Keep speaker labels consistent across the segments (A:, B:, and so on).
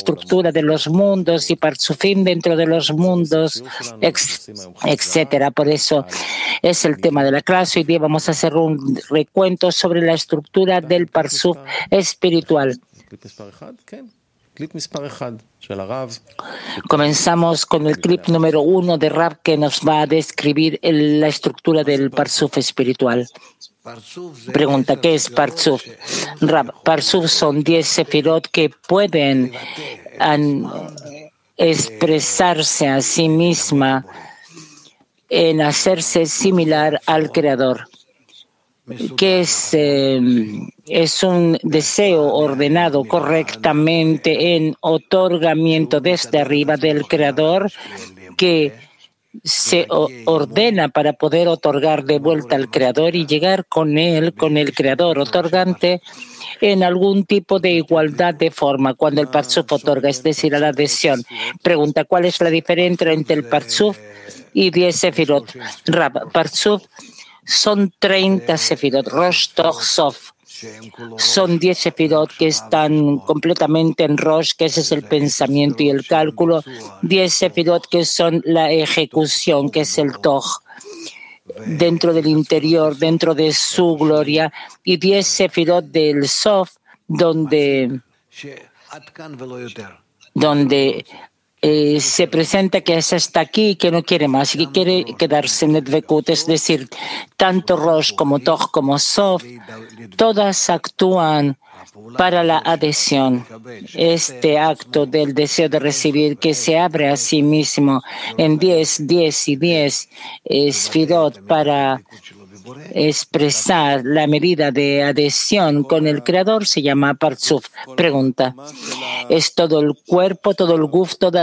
A: estructura de los mundos y Parzufim dentro de los mundos, etcétera. Por eso es el tema de la clase. Hoy día vamos a hacer un recuento sobre la estructura del Parzuf espiritual. Comenzamos con el clip número 1 de Rab, que nos va a describir la estructura del Parzuf espiritual. Pregunta, ¿qué es Parzuf? Rab, Parzuf son 10 sefirot que pueden expresarse a sí misma en hacerse similar al Creador, que es un deseo ordenado correctamente en otorgamiento desde arriba del Creador, que se ordena para poder otorgar de vuelta al Creador y llegar con él, con el Creador otorgante, en algún tipo de igualdad de forma cuando el Parzuf otorga, es decir, a la adhesión. Pregunta, ¿cuál es la diferencia entre el Parzuf y 10 sefirot? Rab, Parzuf son 30 sefirot, Rosh, Toch, Sof. Son 10 sefirot que están completamente en Rosh, que ese es el pensamiento y el cálculo. 10 sefirot que son la ejecución, que es el Toch, dentro del interior, dentro de su gloria. Y 10 sefirot del Sof, donde se presenta que es hasta aquí y que no quiere más, y que quiere quedarse en Dvekut, es decir, tanto Rosh como Toch como Sof, todas actúan para la adhesión. Este acto del deseo de recibir, que se abre a sí mismo en 10, 10 y 10 sefirot para expresar la medida de adhesión con el Creador, se llama Parzuf. Pregunta, ¿es todo el cuerpo, todo el guf, todo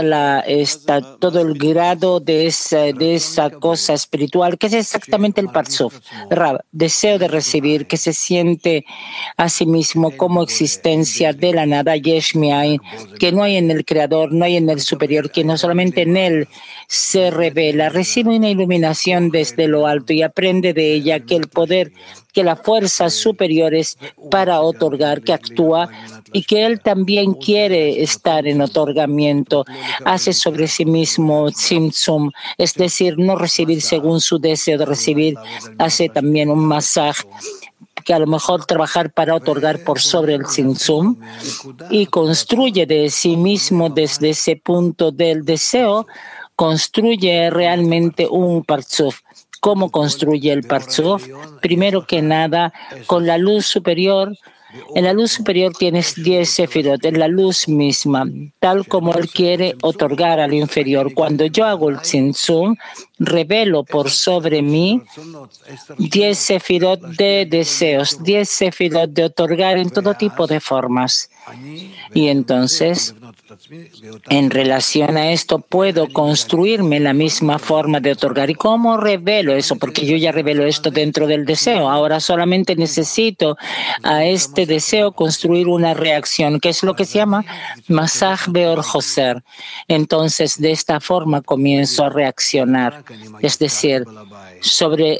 A: el grado de esa cosa espiritual? ¿Qué es exactamente el Parzuf? Rab, deseo de recibir, que se siente a sí mismo como existencia de la nada, Yesh Mi'ain, que no hay en el Creador, no hay en el superior, que no solamente en él se revela, recibe una iluminación desde lo alto y aprende de ella que el poder, que la fuerza superior es para otorgar, que actúa y que él también quiere estar en otorgamiento. Hace sobre sí mismo tzimtzum, es decir, no recibir según su deseo de recibir. Hace también un masaje, que a lo mejor trabajar para otorgar por sobre el tzimtzum, y construye de sí mismo desde ese punto del deseo, construye realmente un Parzuf. ¿Cómo construye el Parzuf? Primero que nada, con la luz superior. En la luz superior tienes 10 sefirot, en la luz misma, tal como él quiere otorgar al inferior. Cuando yo hago el tzimtzum, revelo por sobre mí 10 sefirot de deseos, 10 sefirot de otorgar en todo tipo de formas. Y entonces, en relación a esto, puedo construirme la misma forma de otorgar. ¿Y cómo revelo eso? Porque yo ya revelo esto dentro del deseo. Ahora solamente necesito a este deseo construir una reacción, que es lo que se llama Masaj Beor Joser. Entonces, de esta forma comienzo a reaccionar. Es decir, sobre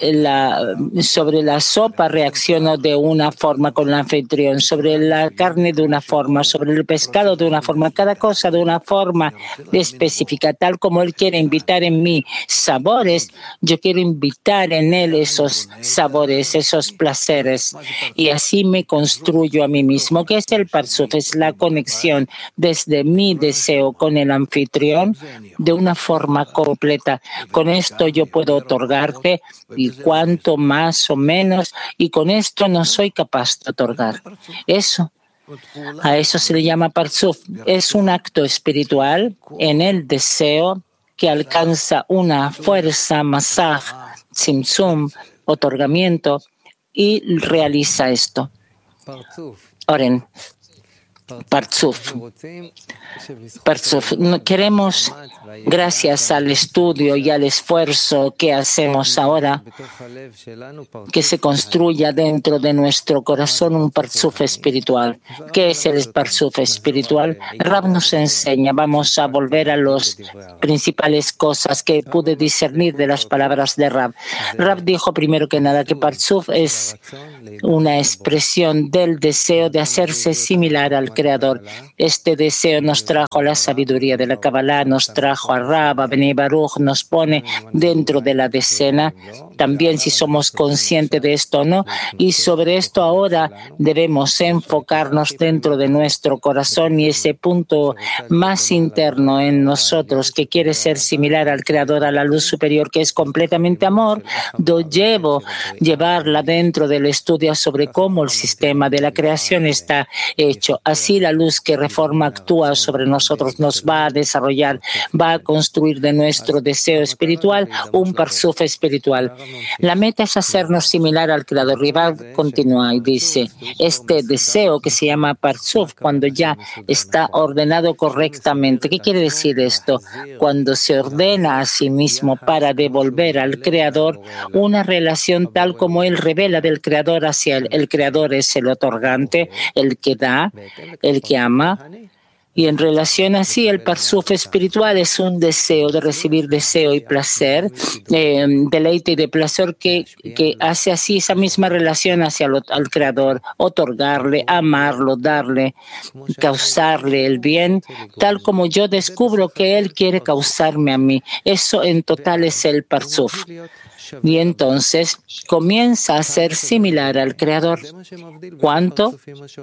A: la sopa reacciono de una forma con el anfitrión, sobre la carne de una forma, sobre el pescado de una forma, cada cosa de una forma específica, tal como él quiere invitar en mí sabores, yo quiero invitar en él esos sabores, esos placeres, y así me construyo a mí mismo. ¿Qué es el Parzuf? Es la conexión desde mi deseo con el anfitrión de una forma completa. Con esto yo puedo otorgarte, y cuanto más o menos, y con esto no soy capaz de otorgar. A eso se le llama Parzuf. Es un acto espiritual en el deseo que alcanza una fuerza, masaj, tzimtzum, otorgamiento, y realiza esto. Oren. Parzuf. Queremos, gracias al estudio y al esfuerzo que hacemos ahora, que se construya dentro de nuestro corazón un Parzuf espiritual. ¿Qué es el Parzuf espiritual? Rab nos enseña, vamos a volver a las principales cosas que pude discernir de las palabras de Rab. Rab dijo primero que nada que Parzuf es una expresión del deseo de hacerse similar al Creador. Este deseo nos trajo a la sabiduría de la Kabbalah, nos trajo a Rab, a Bnei Baruch, nos pone dentro de la decena, también si somos conscientes de esto o no, y sobre esto ahora debemos enfocarnos dentro de nuestro corazón y ese punto más interno en nosotros que quiere ser similar al Creador, a la luz superior que es completamente amor, llevarla dentro del estudio sobre cómo el sistema de la creación está hecho. Así la luz que reforma actúa sobre nosotros nos va a desarrollar, va a construir de nuestro deseo espiritual un parsuf espiritual. La meta es hacernos similar al Creador. Ribad continúa y dice, este deseo que se llama parsuf, cuando ya está ordenado correctamente. ¿Qué quiere decir esto? Cuando se ordena a sí mismo para devolver al Creador una relación tal como Él revela del Creador hacia Él. El Creador es el otorgante, el que da, el que ama. Y en relación así, el parsuf espiritual es un deseo de recibir deseo y placer, deleite y de placer que hace así esa misma relación hacia al Creador, otorgarle, amarlo, darle, causarle el bien, tal como yo descubro que Él quiere causarme a mí. Eso en total es el parsuf. Y entonces comienza a ser similar al Creador. ¿Cuánto?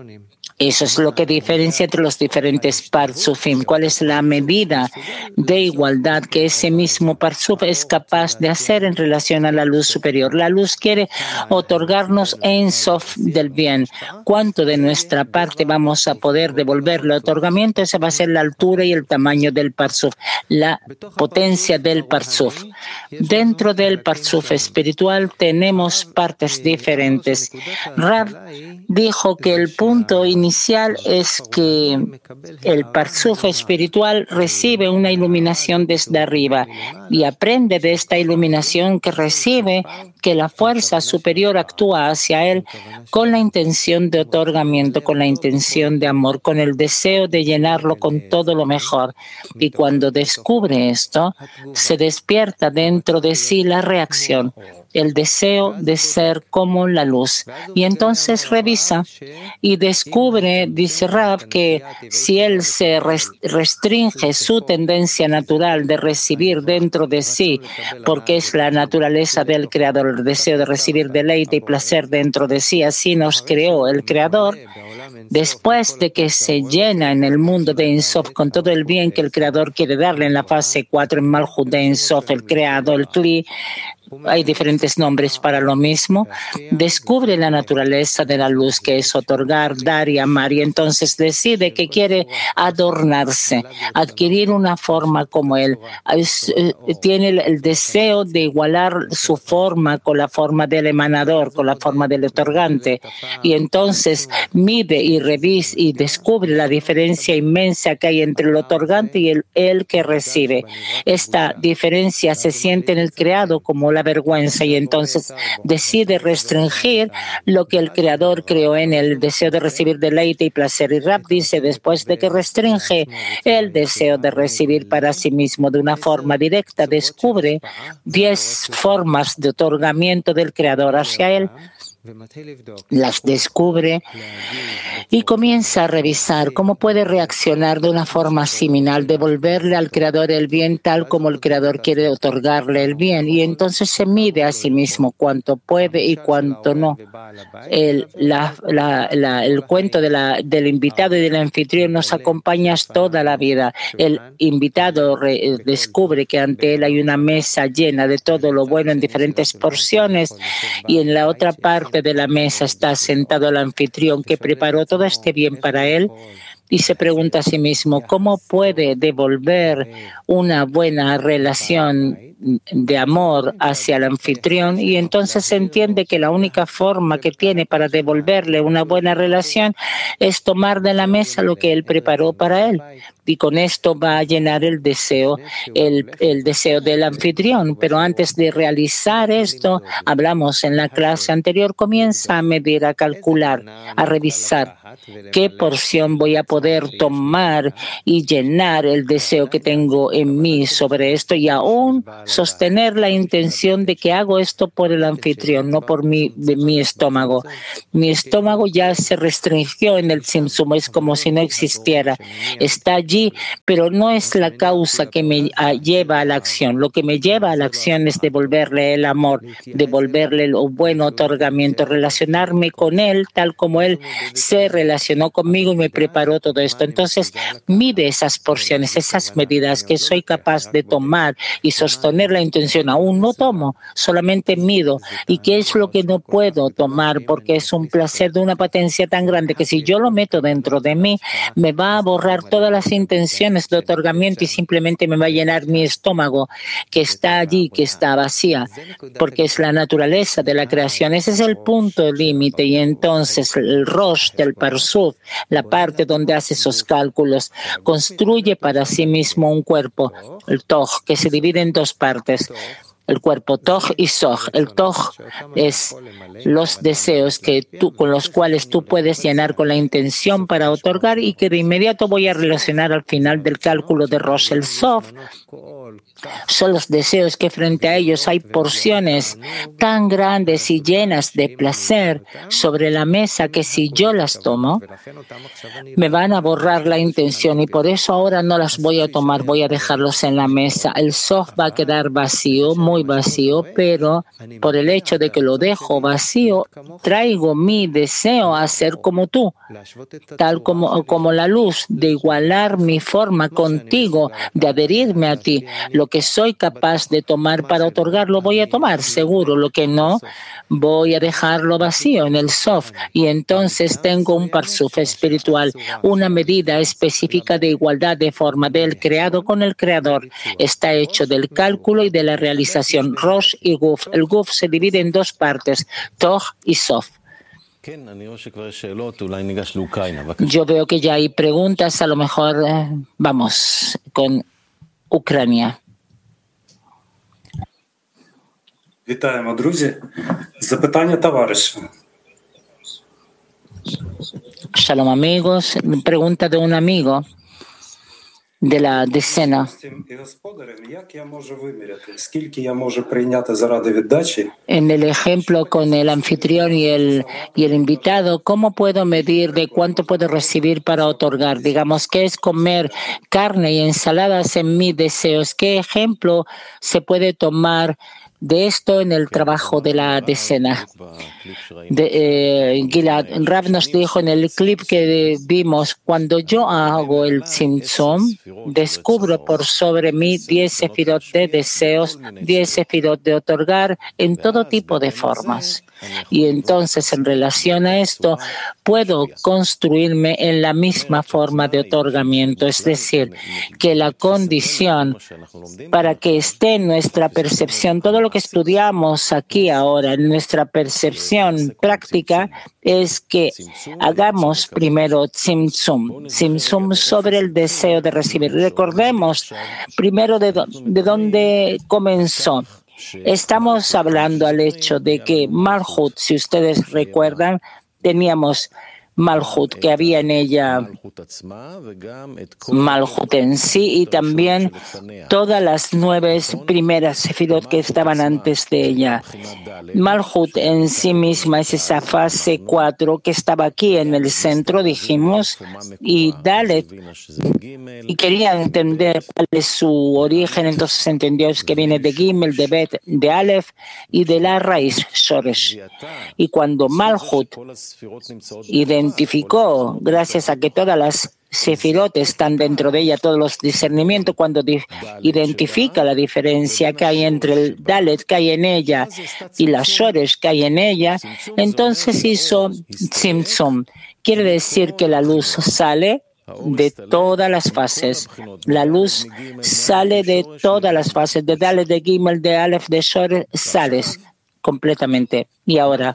A: Eso es lo que diferencia entre los diferentes parsufim. ¿Cuál es la medida de igualdad que ese mismo parsuf es capaz de hacer en relación a la luz superior? La luz quiere otorgarnos Ein Sof del bien. ¿Cuánto de nuestra parte vamos a poder devolverle el otorgamiento? Esa va a ser la altura y el tamaño del parsuf, la potencia del parsuf. Dentro del parsuf espiritual tenemos partes diferentes. Rab dijo que el punto inicial es que el parsuf espiritual recibe una iluminación desde arriba y aprende de esta iluminación que recibe que la fuerza superior actúa hacia él con la intención de otorgamiento, con la intención de amor, con el deseo de llenarlo con todo lo mejor. Y cuando descubre esto, se despierta dentro de sí la reacción, el deseo de ser como la luz. Y entonces revisa y descubre, dice Rab, que si él se restringe su tendencia natural de recibir dentro de sí, porque es la naturaleza del Creador, el deseo de recibir deleite y placer dentro de sí, así nos creó el Creador. Después de que se llena en el mundo de Ein Sof con todo el bien que el Creador quiere darle en la fase 4 en Malhut de Ein Sof, el creado, el Kli, hay diferentes nombres para lo mismo, descubre la naturaleza de la luz que es otorgar, dar y amar, y entonces decide que quiere adornarse, adquirir una forma como él. Tiene el deseo de igualar su forma con la forma del emanador, con la forma del otorgante, y entonces mide y revisa y descubre la diferencia inmensa que hay entre el otorgante y el que recibe. Esta diferencia se siente en el creado como la vergüenza y entonces decide restringir lo que el Creador creó en el deseo de recibir deleite y placer. Y Rab dice, después de que restringe el deseo de recibir para sí mismo de una forma directa, descubre 10 formas de otorgamiento del Creador hacia él. Las descubre y comienza a revisar cómo puede reaccionar de una forma similar, devolverle al Creador el bien tal como el Creador quiere otorgarle el bien, y entonces se mide a sí mismo cuánto puede y cuánto no. El cuento del invitado y del anfitrión nos acompaña toda la vida. El invitado descubre que ante él hay una mesa llena de todo lo bueno en diferentes porciones y en la otra parte de la mesa está sentado el anfitrión que preparó todo este bien para él y se pregunta a sí mismo cómo puede devolver una buena relación de amor hacia el anfitrión, y entonces se entiende que la única forma que tiene para devolverle una buena relación es tomar de la mesa lo que él preparó para él, y con esto va a llenar el deseo del anfitrión. Pero antes de realizar esto, hablamos en la clase anterior, comienza a medir, a calcular, a revisar qué porción voy a poder tomar y llenar el deseo que tengo en mí sobre esto y aún sostener la intención de que hago esto por el anfitrión, no por mi estómago. Mi estómago ya se restringió en el Tzimtzum, es como si no existiera. Está allí, pero no es la causa que me lleva a la acción. Lo que me lleva a la acción es devolverle el amor, devolverle el buen otorgamiento, relacionarme con él tal como él se relacionó conmigo y me preparó todo esto. Entonces, mide esas porciones, esas medidas que soy capaz de tomar y sostener la intención. Aún no tomo, solamente mido. ¿Y qué es lo que no puedo tomar? Porque es un placer de una potencia tan grande que si yo lo meto dentro de mí, me va a borrar todas las intenciones de otorgamiento y simplemente me va a llenar mi estómago, que está allí, que está vacía, porque es la naturaleza de la creación. Ese es el punto límite. Y entonces el Rosh del Parsuf, la parte donde hace esos cálculos, construye para sí mismo un cuerpo, el Toj, que se divide en dos partes. El cuerpo Toj y Soj. El Toj es los deseos con los cuales tú puedes llenar con la intención para otorgar y que de inmediato voy a relacionar al final del cálculo de Rosh. El Soj son los deseos que frente a ellos hay porciones tan grandes y llenas de placer sobre la mesa que si yo las tomo, me van a borrar la intención y por eso ahora no las voy a tomar, voy a dejarlos en la mesa. El Sof va a quedar vacío, muy vacío, pero por el hecho de que lo dejo vacío, traigo mi deseo a ser como tú, tal como la luz, de igualar mi forma contigo, de adherirme a ti. Lo que soy capaz de tomar para otorgarlo voy a tomar, seguro. Lo que no, voy a dejarlo vacío en el Sof. Y entonces tengo un parsuf espiritual, una medida específica de igualdad de forma del creado con el creador. Está hecho del cálculo y de la realización, Rosh y Guf. El Guf se divide en dos partes, Toj y Sof. Yo veo que ya hay preguntas, a lo mejor vamos con Ucrania.
B: Вітаємо, друзі. Запитання товариша.
A: Shalom, amigos. Pregunta de un amigo de la decena. En el ejemplo con el anfitrión y el invitado, ¿cómo puedo medir de cuánto puedo recibir para otorgar? Digamos, ¿qué es comer carne y ensaladas en mis deseos? ¿Qué ejemplo se puede tomar de esto en el trabajo de la decena? Gilad Rav nos dijo en el clip que vimos, cuando yo hago el Tzimtzum, descubro por sobre mí 10 sefirot de deseos, 10 sefirot de otorgar en todo tipo de formas. Y entonces, en relación a esto, puedo construirme en la misma forma de otorgamiento. Es decir, que la condición para que esté en nuestra percepción, todo lo que estudiamos aquí ahora, en nuestra percepción práctica, es que hagamos primero Tzimtzum sobre el deseo de recibir. Recordemos primero de dónde comenzó. Estamos hablando al hecho de que Malhut, si ustedes recuerdan, teníamos Malhut, que había en ella Malhut en sí y también todas las 9 primeras sefirot que estaban antes de ella. Malhut en sí misma es esa fase 4 que estaba aquí en el centro, dijimos, y Dalet, y quería entender cuál es su origen, entonces entendió que viene de Gimel, de Bet, de Aleph y de la raíz Shoresh. Y cuando Malhut identificó, gracias a que todas las sefirot están dentro de ella, todos los discernimientos, cuando identifica la diferencia que hay entre el Dalet que hay en ella y la Shoresh que hay en ella, entonces hizo Tzimtzum. Quiere decir que la luz sale de todas las fases. La luz sale de todas las fases, de Dalet, de Gimel, de Aleph, de Shoresh, sales completamente. Y ahora,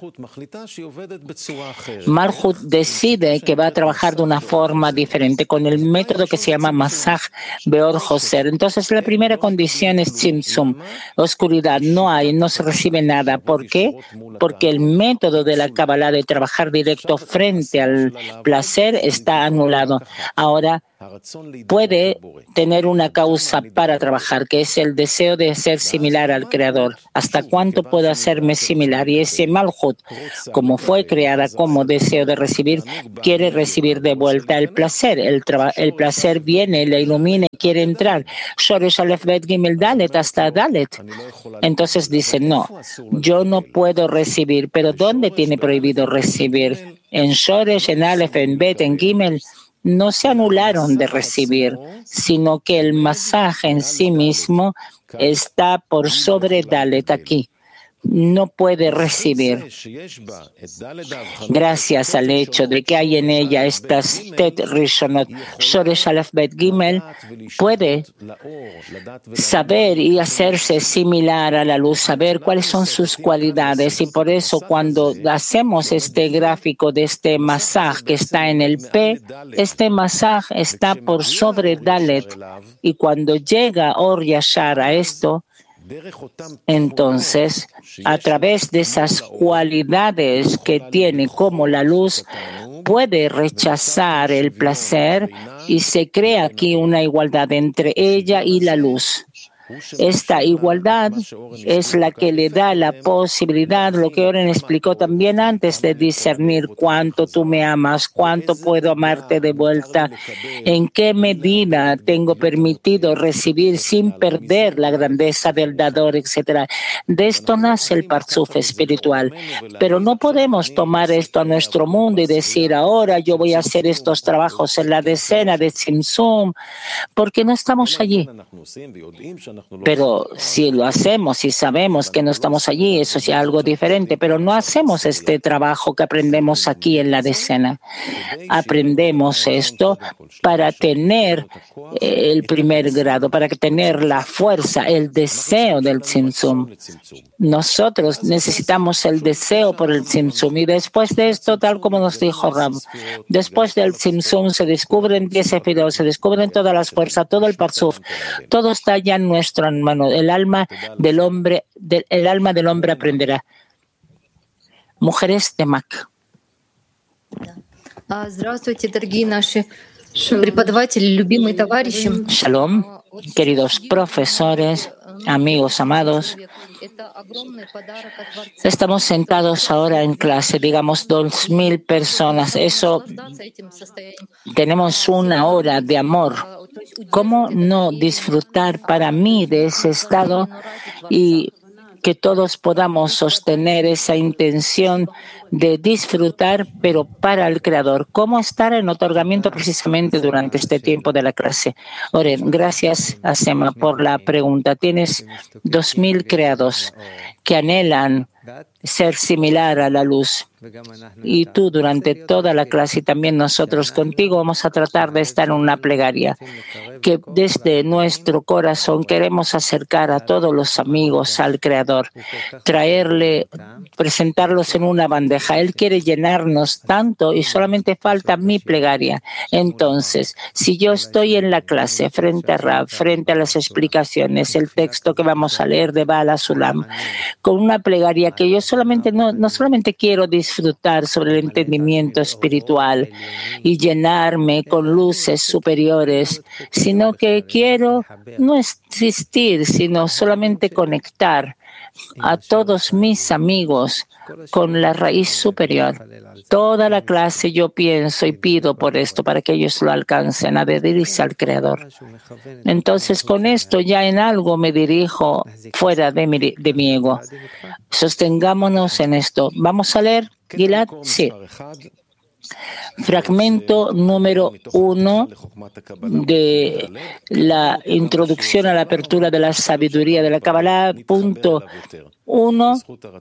A: Malhut decide que va a trabajar de una forma diferente con el método que se llama Masaj Beor Joser. Entonces, la primera condición es Tzimtzum, oscuridad. No se recibe nada. ¿Por qué? Porque el método de la Kabbalah de trabajar directo frente al placer está anulado. Ahora, puede tener una causa para trabajar, que es el deseo de ser similar al Creador. ¿Hasta cuánto puedo hacerme similar? Y ese Malhut, como fue creada como deseo de recibir, quiere recibir de vuelta el placer. El placer viene, le ilumina y quiere entrar. Shoresh Aleph Bet Gimel Dalet hasta Dalet. Entonces dice, no, yo no puedo recibir. ¿Pero dónde tiene prohibido recibir? En Shoresh, en Aleph, en Bet, en Gimel. No se anularon de recibir, sino que el masaje en sí mismo está por sobre Dalet aquí. No puede recibir. Gracias al hecho de que hay en ella estas Tet Rishonot, Shoresh Aleph Bet Gimel, puede saber y hacerse similar a la luz, saber cuáles son sus cualidades. Y por eso cuando hacemos este gráfico de este masaj que está en el P, este masaj está por sobre Dalet. Y cuando llega Or Yashar a esto, entonces, a través de esas cualidades que tiene como la luz, puede rechazar el placer y se crea aquí una igualdad entre ella y la luz. Esta igualdad es la que le da la posibilidad, lo que Oren explicó también antes, de discernir cuánto tú me amas, cuánto puedo amarte de vuelta, en qué medida tengo permitido recibir sin perder la grandeza del dador, etc. De esto nace el parzuf espiritual. Pero no podemos tomar esto a nuestro mundo y decir, ahora yo voy a hacer estos trabajos en la decena de Tzimtzum, porque no estamos allí. Pero si lo hacemos y sabemos que no estamos allí, eso es algo diferente, pero no hacemos este trabajo que aprendemos aquí en la decena. Aprendemos esto para tener el primer grado, para tener la fuerza, el deseo del Tzimtzum. Nosotros necesitamos el deseo por el Tzimtzum y después de esto, tal como nos dijo Ram, después del Tzimtzum se descubren 10 sefirot, se descubren todas las fuerzas, todo el parzuf, todo está ya en nuestra mano. El alma del hombre aprenderá. Mujeres de Mac. Shalom, queridos profesores, amigos amados. Estamos sentados ahora en clase, digamos 2,000 personas. Eso, tenemos una hora de amor. ¿Cómo no disfrutar para mí de ese estado y que todos podamos sostener esa intención de disfrutar, pero para el Creador? ¿Cómo estar en otorgamiento precisamente durante este tiempo de la clase? Oren, gracias, Asema, por la pregunta. Tienes 2,000 creados que anhelan ser similar a la luz. Y tú durante toda la clase y también nosotros contigo vamos a tratar de estar en una plegaria que desde nuestro corazón queremos acercar a todos los amigos al Creador, presentarlos en una bandeja. Él quiere llenarnos tanto y solamente falta mi plegaria. Entonces, si yo estoy en la clase frente a Rab, frente a las explicaciones, el texto que vamos a leer de Baal HaSulam, con una plegaria que yo no solamente quiero disfrutar sobre el entendimiento espiritual y llenarme con luces superiores, sino que quiero no existir, sino solamente conectar a todos mis amigos con la raíz superior. Toda la clase yo pienso y pido por esto, para que ellos lo alcancen, a dirigirse al Creador. Entonces, con esto ya en algo me dirijo fuera de mi ego. Sostengámonos en esto. ¿Vamos a leer, Gilad? Sí. Fragmento número 1 de la introducción a la apertura de la sabiduría de la Kabbalah, punto Uno,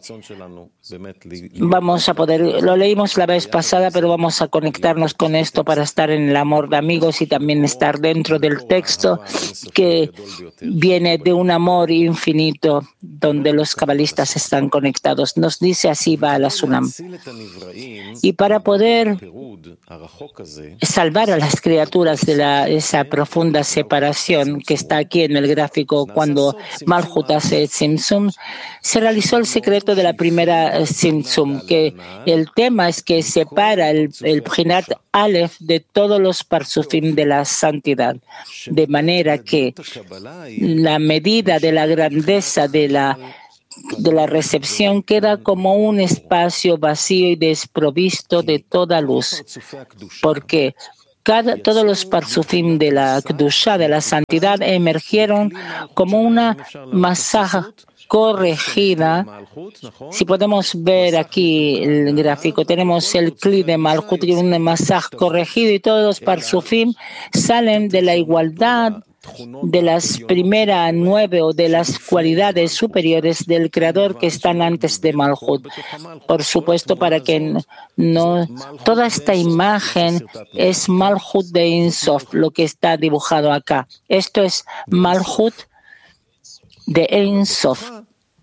A: vamos a poder, lo leímos la vez pasada, pero vamos a conectarnos con esto para estar en el amor de amigos y también estar dentro del texto que viene de un amor infinito donde los cabalistas están conectados. Nos dice así Baal HaSulam. Y para poder salvar a las criaturas de esa profunda separación que está aquí en el gráfico cuando Malhut hace Tzimtzum, se realizó el secreto de la primera Tzimtzum, que el tema es que separa el Bchinat Aleph de todos los parsufim de la santidad, de manera que la medida de la grandeza de la recepción queda como un espacio vacío y desprovisto de toda luz, porque todos los parsufim de la Kedushá, de la santidad, emergieron como una masaja corregida. Si podemos ver aquí el gráfico, tenemos el Kli de Malhut, que es un masaje corregido, y todos los parsufim salen de la igualdad de las primeras 9 o de las cualidades superiores del Creador que están antes de Malhut. Por supuesto, para que no toda esta imagen es Malhut de Ein Sof, lo que está dibujado acá. Esto es Malhut de Ein Sof.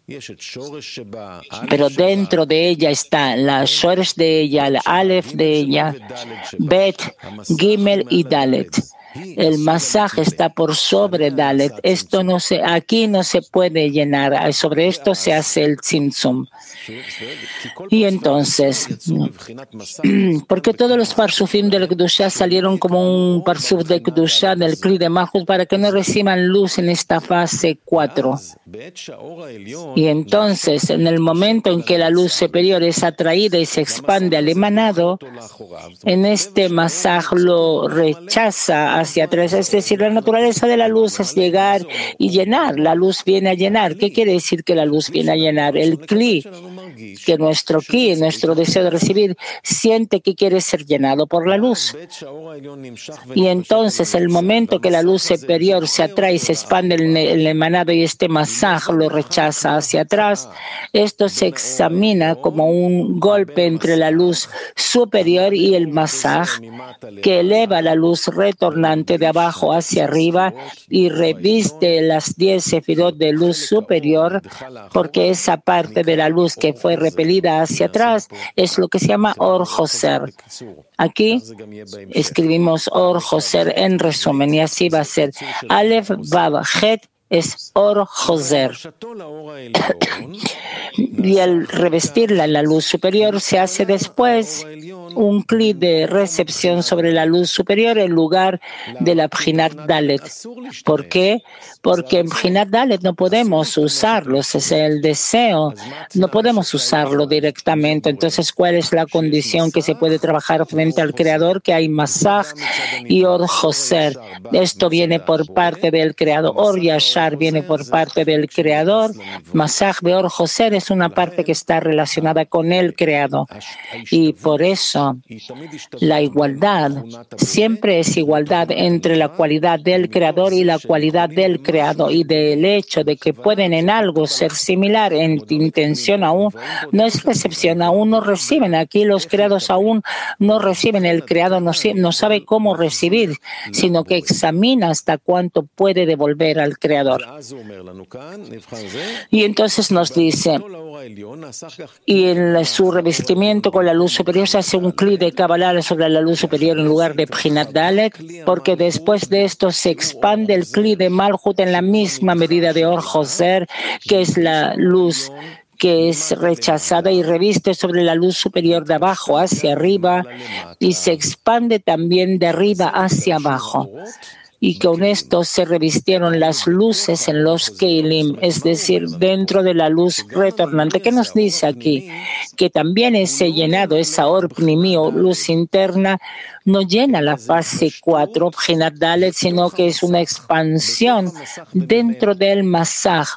A: Pero dentro de ella está la Shoresh de ella, el Aleph de ella, Bet, Gimel y Dalet. El masaje está por sobre Dalet. Aquí no se puede llenar. Sobre esto se hace el Tzimtzum. Y entonces, porque todos los parsufim del Kedushá salieron como un parsuf de Kedushá del Kli de Malhut para que no reciban luz en esta fase 4. Y entonces, en el momento en que la luz superior es atraída y se expande al emanado, en este masaje lo rechaza hacia atrás. Es decir, la naturaleza de la luz es llegar y llenar. La luz viene a llenar. ¿Qué quiere decir que la luz viene a llenar? El Kli, que nuestro Ki, nuestro deseo de recibir, siente que quiere ser llenado por la luz. Y entonces, el momento que la luz superior se atrae y se expande el emanado y este masaje lo rechaza hacia atrás, esto se examina como un golpe entre la luz superior y el masaje que eleva la luz retornante de abajo hacia arriba y reviste las 10 sefirot de luz superior, porque esa parte de la luz que fue repelida hacia atrás es lo que se llama Or Joser. Aquí escribimos Or Joser en resumen y así va a ser Aleph Vav Het es Or Joser. Y al revestirla en la luz superior se hace después un Kli de recepción sobre la luz superior en lugar de la Bchinat Dalet. ¿Por qué? Porque en Bchinat Dalet no podemos usarlo, es el deseo, no podemos usarlo directamente. Entonces, ¿cuál es la condición que se puede trabajar frente al Creador? Que hay Masaj y Or Joser. Esto viene por parte del Creador. Or Yashar viene por parte del Creador. Masaj de Or Joser es una parte que está relacionada con el Creador. Y por eso la igualdad siempre es igualdad entre la cualidad del Creador y la cualidad del Creador, y del hecho de que pueden en algo ser similar en intención aún no es recepción, aún no reciben. Aquí los creados aún no reciben, el Creador no sabe cómo recibir, sino que examina hasta cuánto puede devolver al Creador. Y entonces nos dice, y en su revestimiento con la luz superior se hace un Kli de Kabbalah sobre la luz superior en lugar de Bchinat Dalet, porque después de esto se expande el Kli de Malhut en la misma medida de Or Joser, que es la luz que es rechazada y reviste sobre la luz superior de abajo hacia arriba y se expande también de arriba hacia abajo. Y con esto se revistieron las luces en los Keilim, es decir, dentro de la luz retornante. ¿Qué nos dice aquí? Que también ese llenado, esa Or Pnimi o luz interna, no llena la fase 4, Bchinat Dalet, sino que es una expansión dentro del masaj,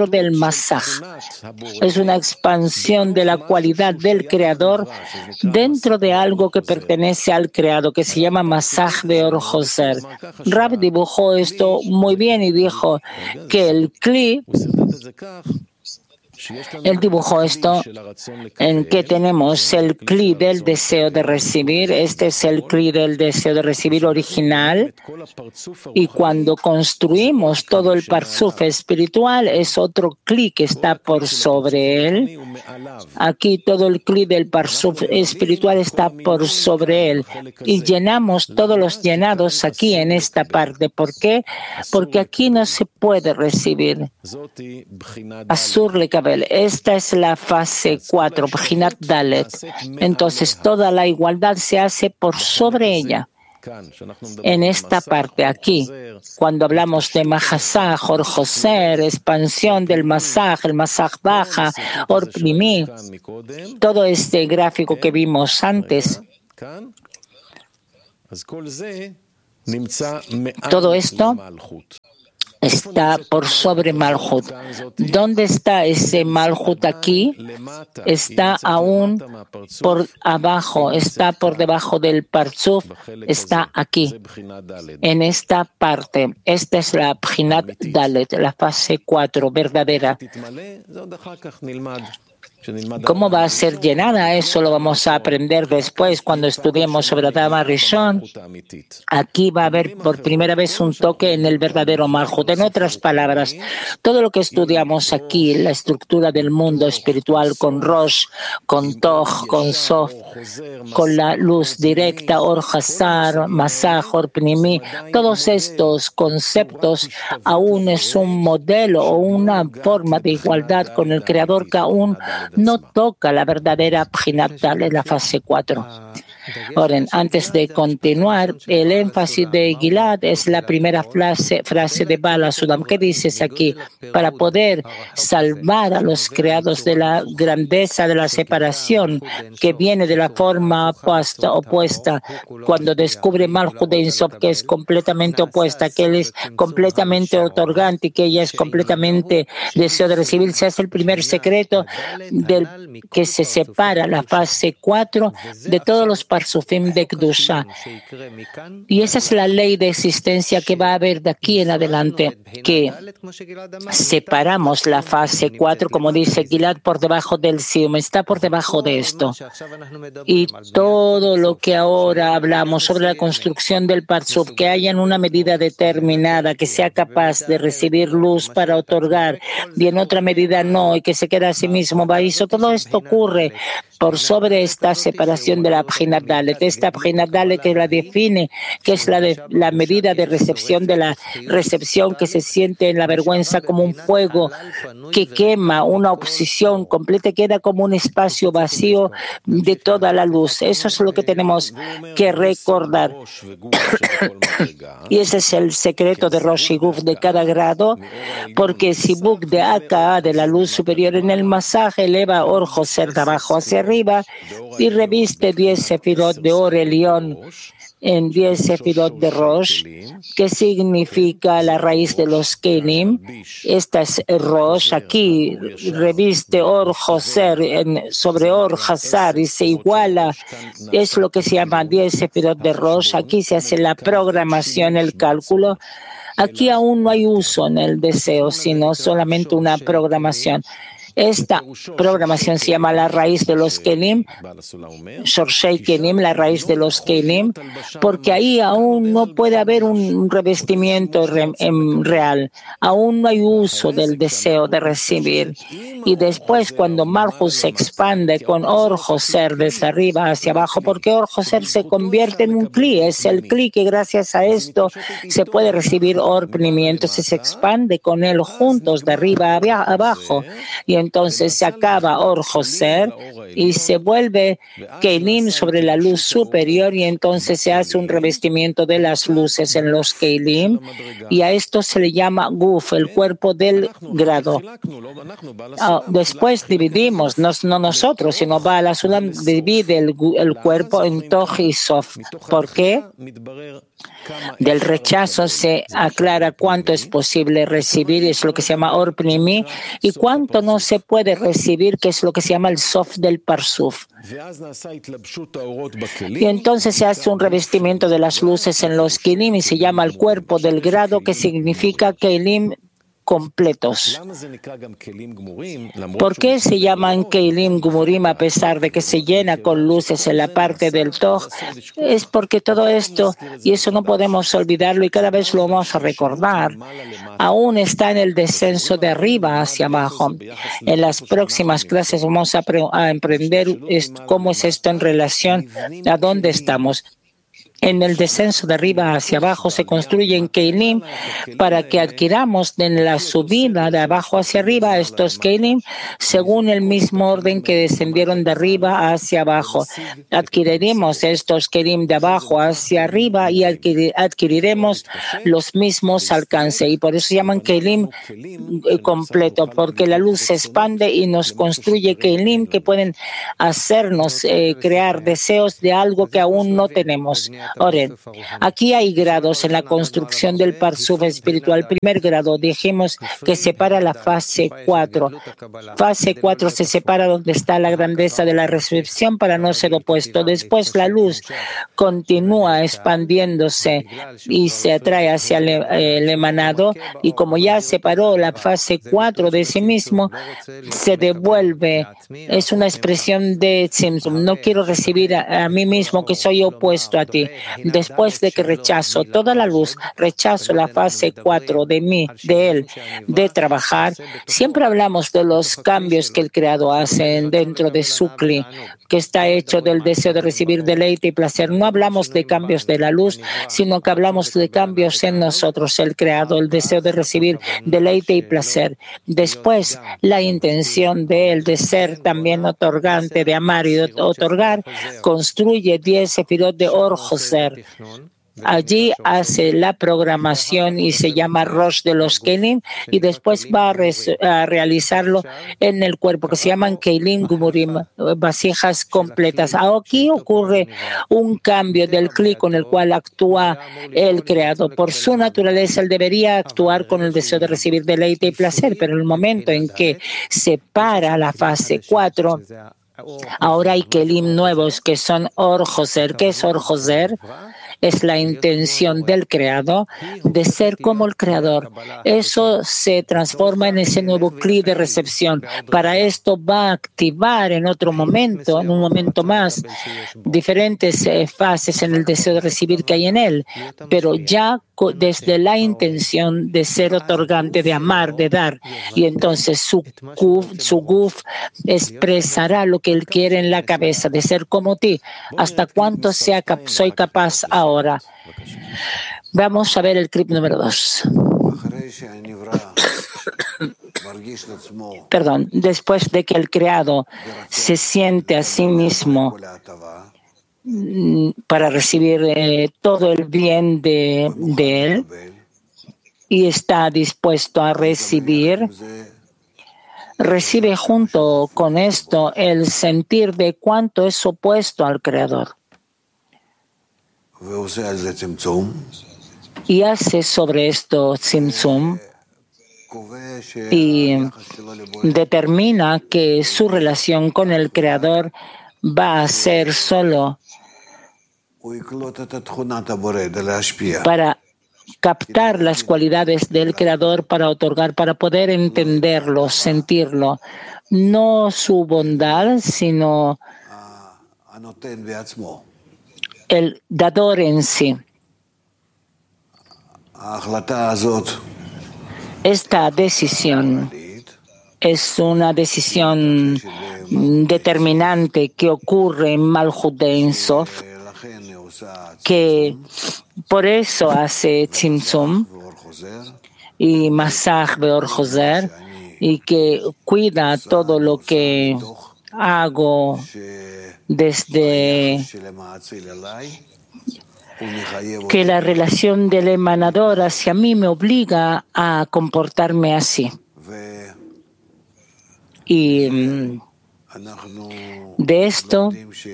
A: Es una expansión de la cualidad del Creador dentro de algo que pertenece al Creador, que se llama masaj de Or Joser. Rab dibujó esto muy bien y dijo que el Kli Él dibujó esto en que tenemos el cli del deseo de recibir. Este es el cli del deseo de recibir original. Y cuando construimos todo el parzuf espiritual, es otro cli que está por sobre él. Aquí todo el cli del parzuf espiritual está por sobre él. Y llenamos todos los llenados aquí en esta parte. ¿Por qué? Porque aquí no se puede recibir. Asur lekabel. Esta es la fase 4, Bchinat Dalet. Entonces toda la igualdad se hace por sobre ella. En esta parte aquí, cuando hablamos de Mahasaj, Or Joser, expansión del Masaj, el Masaj baja, Or Primi, todo este gráfico que vimos antes, todo esto está por sobre Malhut. ¿Dónde está ese Malhut aquí? Está aún por abajo, está por debajo del Parzuf, está aquí, en esta parte. Esta es la Bchinat Dalet, la fase 4, verdadera. ¿Cómo va a ser llenada? Eso lo vamos a aprender después cuando estudiemos sobre Adam Rishon. Aquí va a haber por primera vez un toque en el verdadero Malhut. En otras palabras, todo lo que estudiamos aquí, la estructura del mundo espiritual con Rosh, con Toj, con Sof, con la luz directa, Or Hazar, Masaj, Or Pnimi, todos estos conceptos aún es un modelo o una forma de igualdad con el Creador que aún no toca la verdadera Bchinat Dalet, la fase 4. Ahora, antes de continuar, el énfasis de Gilad es la primera frase de Bala Sudam. ¿Qué dices aquí? Para poder salvar a los creados de la grandeza de la separación que viene de la forma opuesta, cuando descubre Malhut de Insof, que es completamente opuesta, que él es completamente otorgante y que ella es completamente deseo de recibir, se hace el primer secreto del que se separa la fase 4 de todos los Parzufim de Kedusha. Y esa es la ley de existencia que va a haber de aquí en adelante, que separamos la fase 4, como dice Gilad, por debajo del Sium, está por debajo de esto. Y todo lo que ahora hablamos sobre la construcción del Parzuf, que haya en una medida determinada, que sea capaz de recibir luz para otorgar, y en otra medida no, y que se queda a sí mismo baízo, todo esto ocurre por sobre esta separación de la Bchinat Dalet. Esta Bchinat Dalet que la define, que es la medida de recepción de la recepción que se siente en la vergüenza como un fuego que quema, una obsesión completa, queda como un espacio vacío de toda la luz. Eso es lo que tenemos que recordar. Y ese es el secreto de Rosh y Guf de cada grado, porque Sibuk de Aka, de la luz superior en el masaje, eleva Or Joser de abajo hacia arriba y reviste 10 sefirot de Or Elión en 10 sefirot de Rosh, que significa la raíz de los Kelim. Esta es Rosh. Aquí reviste Or Joser sobre Or Hazar y se iguala. Es lo que se llama 10 sefirot de Rosh. Aquí se hace la programación, el cálculo. Aquí aún no hay uso en el deseo, sino solamente una programación. Esta programación se llama la raíz de los Kelim, Shorshei Kelim, la raíz de los Kelim, porque ahí aún no puede haber un revestimiento real, aún no hay uso del deseo de recibir. Y después, cuando Malhut se expande con Or Joser desde arriba hacia abajo, porque Or Joser se convierte en un Kli, es el Kli que gracias a esto se puede recibir Or Pnimi, entonces se expande con él juntos de arriba a abajo. Y entonces se acaba Or Joser y se vuelve Keilim sobre la luz superior y entonces se hace un revestimiento de las luces en los Keilim y a esto se le llama Guf, el cuerpo del grado. Después dividimos, no nosotros, sino Baal HaSulam divide el cuerpo en Toj y Sof. ¿Por qué? Del rechazo se aclara cuánto es posible recibir, es lo que se llama Or Pnimi, y cuánto no se puede recibir, que es lo que se llama el Sof del Parzuf. Y entonces se hace un revestimiento de las luces en los Kelim y se llama el cuerpo del grado, que significa Kelim completos. ¿Por qué se llaman Keilim Gumurim a pesar de que se llena con luces en la parte del Toj? Es porque todo esto, y eso no podemos olvidarlo y cada vez lo vamos a recordar, aún está en el descenso de arriba hacia abajo. En las próximas clases vamos a aprender cómo es esto en relación a dónde estamos. En el descenso de arriba hacia abajo se construyen Keilim para que adquiramos en la subida de abajo hacia arriba estos Keilim según el mismo orden que descendieron de arriba hacia abajo. Adquiriremos estos Keilim de abajo hacia arriba y adquiriremos los mismos alcances. Y por eso se llaman Keilim completo, porque la luz se expande y nos construye Keilim que pueden hacernos crear deseos de algo que aún no tenemos. Oren, aquí hay grados en la construcción del Parsuf espiritual. Primer grado, dijimos que separa la fase 4. Fase 4 se separa donde está la grandeza de la recepción para no ser opuesto. Después la luz continúa expandiéndose y se atrae hacia el emanado, y como ya separó la fase 4 de sí mismo, se devuelve. Es una expresión de Tzimtzum. No quiero recibir a mí mismo que soy opuesto a ti. Después de que rechazo toda la luz, rechazo la fase 4 de mí, de él, de trabajar. Siempre hablamos de los cambios que el Creador hace dentro de su Kli, que está hecho del deseo de recibir deleite y placer. No hablamos de cambios de la luz, sino que hablamos de cambios en nosotros, el Creador, el deseo de recibir deleite y placer. Después, la intención de él de ser también otorgante, de amar y de otorgar, construye 10 sefirot de Or Joser. Allí hace la programación y se llama Rosh de los Keilim, y después va a realizarlo en el cuerpo, que se llaman Keilim Gumurim, vasijas completas. Aquí ocurre un cambio del Kli con el cual actúa el Creador. Por su naturaleza, él debería actuar con el deseo de recibir deleite y placer, pero en el momento en que se para la fase 4, ahora hay Keilim nuevos que son Or Joser. ¿Qué es Or Joser? Es la intención del Creador de ser como el Creador. Eso se transforma en ese nuevo Kli de recepción. Para esto va a activar en otro momento, en un momento más, diferentes fases en el deseo de recibir que hay en él, pero ya desde la intención de ser otorgante, de amar, de dar. Y entonces su guf expresará lo que él quiere en la cabeza, de ser como ti. ¿Hasta cuánto soy capaz ahora? Vamos a ver el clip número 2. Perdón, después de que el Creado se siente a sí mismo para recibir todo el bien de él y está dispuesto a recibir, recibe junto con esto el sentir de cuánto es opuesto al Creador. Y hace sobre esto Tzimtzum y determina que su relación con el Creador va a ser solo para captar las cualidades del Creador, para otorgar, para poder entenderlo, sentirlo. No su bondad, sino el dador en sí. Esta decisión es una decisión determinante que ocurre en Malchut de Ein Sof, que por eso hace Tzimtzum y Masach Beor Joser, y que cuida todo lo que hago desde que la relación del emanador hacia mí me obliga a comportarme así. Y de esto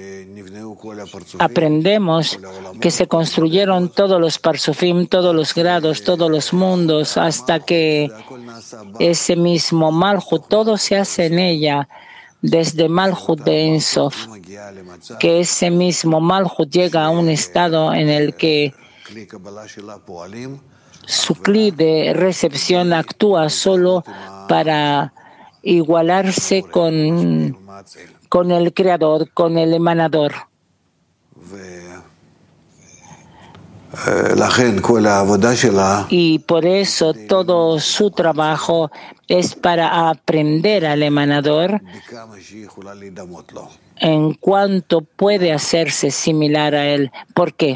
A: aprendemos que se construyeron todos los parsufim, todos los grados, todos los mundos, hasta que ese mismo Malchut, todo se hace en ella, desde Malchut de Ein Sof, que ese mismo Malchut llega a un estado en el que su cli de recepción actúa solo para igualarse con el creador, con el emanador. Y por eso todo su trabajo es para aprender al emanador en cuanto puede hacerse similar a él. ¿Por qué?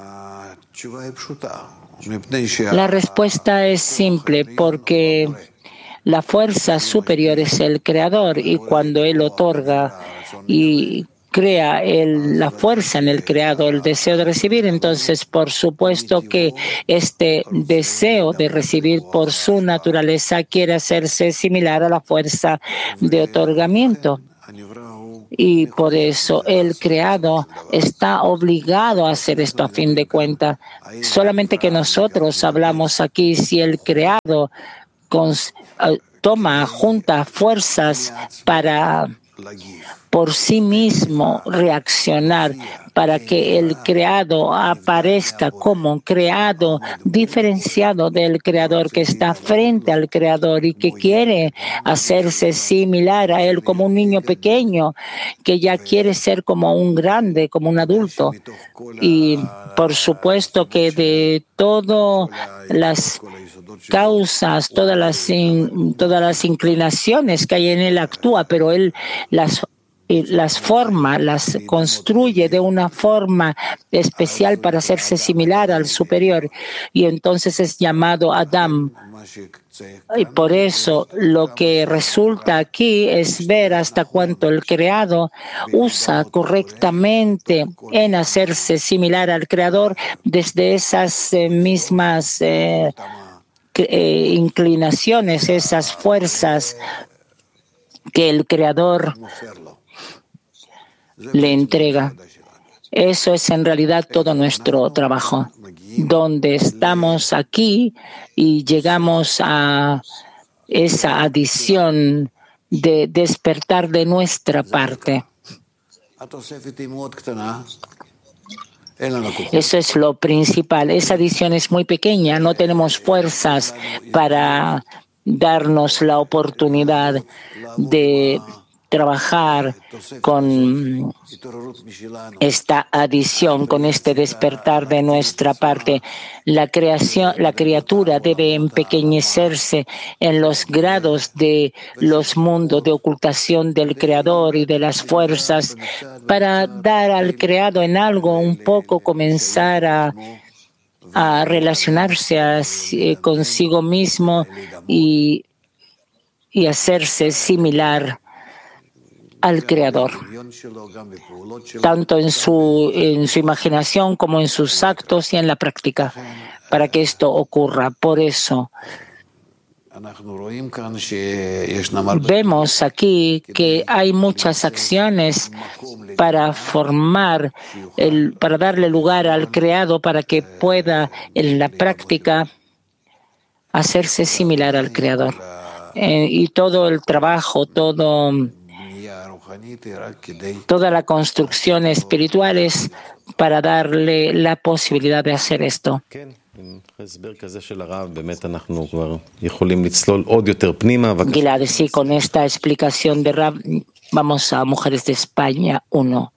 A: La respuesta es simple, porque la fuerza superior es el creador, y cuando él otorga y crea la fuerza en el creado, el deseo de recibir, entonces por supuesto que este deseo de recibir por su naturaleza quiere hacerse similar a la fuerza de otorgamiento. Y por eso el creado está obligado a hacer esto a fin de cuentas. Solamente que nosotros hablamos aquí si el creado junta fuerzas para por sí mismo reaccionar, para que el creado aparezca como un creado diferenciado del creador, que está frente al creador y que quiere hacerse similar a él, como un niño pequeño que ya quiere ser como un grande, como un adulto. Y por supuesto que de todas las causas, todas las inclinaciones que hay en él actúa, pero él las forma, las construye de una forma especial para hacerse similar al superior, y entonces es llamado Adam. Y por eso lo que resulta aquí es ver hasta cuánto el creado usa correctamente en hacerse similar al creador desde esas mismas inclinaciones, esas fuerzas que el creador le entrega. Eso es en realidad todo nuestro trabajo, donde estamos aquí y llegamos a esa adición de despertar de nuestra parte. Eso es lo principal. Esa adición es muy pequeña, no tenemos fuerzas para darnos la oportunidad de trabajar con esta adición, con este despertar de nuestra parte. La criatura debe empequeñecerse en los grados de los mundos de ocultación del creador y de las fuerzas para dar al creado en algo un poco, comenzar a relacionarse consigo mismo y hacerse similar al creador, tanto en su imaginación como en sus actos y en la práctica, para que esto ocurra. Por eso vemos aquí que hay muchas acciones para para darle lugar al creado, para que pueda en la práctica hacerse similar al creador. Y todo el trabajo, toda la construcción espiritual es para darle la posibilidad de hacer esto. Gilad, sí, con esta explicación de Rab, vamos a Mujeres de España 1.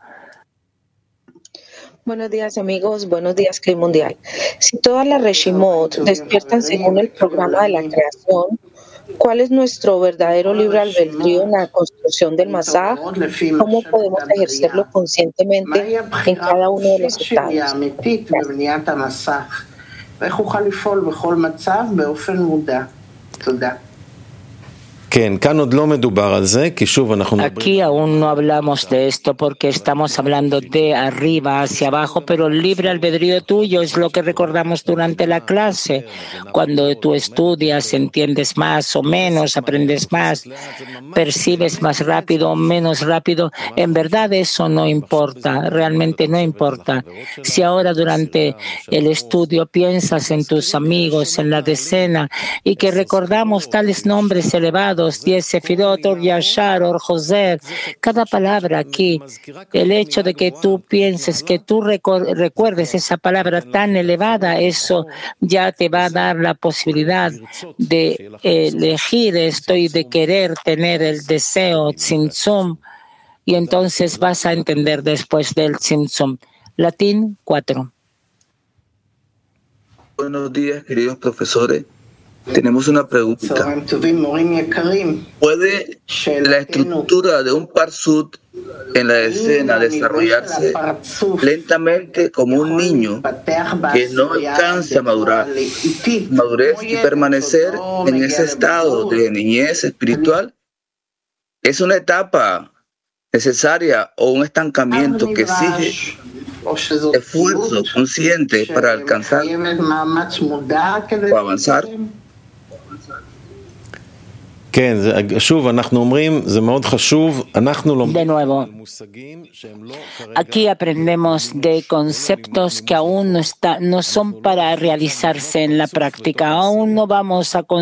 C: Buenos días, amigos. Buenos días, Clima Mundial. Si todas las Reshimot despiertan según el programa de la creación, ¿cuál es nuestro verdadero libre albedrío en la construcción del Masaj? ¿Cómo podemos ejercerlo conscientemente en cada uno de los estados?
A: Aquí aún no hablamos de esto porque estamos hablando de arriba hacia abajo, pero el libre albedrío tuyo es lo que recordamos durante la clase. Cuando tú estudias, entiendes más o menos, aprendes más, percibes más rápido o menos rápido. En verdad eso no importa, realmente no importa. Si ahora durante el estudio piensas en tus amigos, en la decena, y que recordamos tales nombres elevados, llamados 10 Sefirot, Or Yashar, Or Joser. Cada palabra aquí, el hecho de que tú pienses, que tú recuerdes esa palabra tan elevada, eso ya te va a dar la posibilidad de elegir esto y de querer tener el deseo Tzimtzum, y entonces vas a entender después del Tzimtzum. Latín 4.
D: Buenos días, queridos profesores. Tenemos una pregunta. ¿Puede la estructura de un parsut en la escena desarrollarse lentamente como un niño que no alcanza a madurez y permanecer en ese estado de niñez espiritual? ¿Es una etapa necesaria o un estancamiento que exige esfuerzo consciente para alcanzar o avanzar?
A: De nuevo, aquí aprendemos de conceptos que aún no son para realizarse en la práctica. Aún no vamos a